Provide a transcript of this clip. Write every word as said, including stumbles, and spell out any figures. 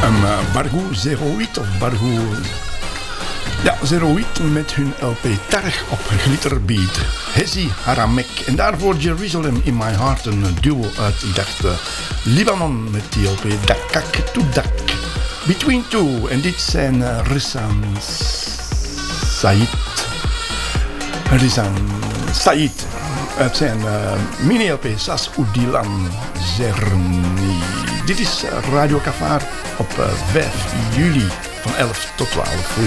Um, uh, Bargoed zero acht of Bargoed... Ja, zero acht met hun L P Targ op Glitterbeat. Hezi Haramek. En daarvoor Jerusalem in My Heart, een duo uit, ik dacht, uh, Libanon met die L P Dakak to Dak. Between Two. En dit zijn uh, Rizan Said. Rizan Said. Uit zijn uh, mini-L P Sas Udilan Zerni. Dit is Radio Kaffar op uh, vijf juli van elf tot twaalf.